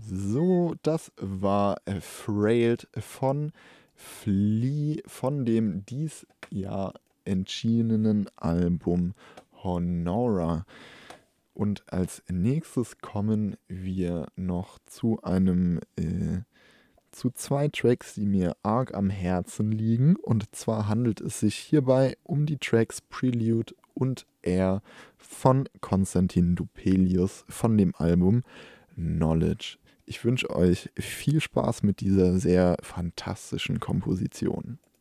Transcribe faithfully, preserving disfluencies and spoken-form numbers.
So, das war Frailed von Flea von dem dies Jahr erschienenen Album Honora. Und als nächstes kommen wir noch zu einem, äh, zu zwei Tracks, die mir arg am Herzen liegen. Und zwar handelt es sich hierbei um die Tracks Prelude und Air von Konstantin Dupelius von dem Album Knowledge. Ich wünsche euch viel Spaß mit dieser sehr fantastischen Komposition.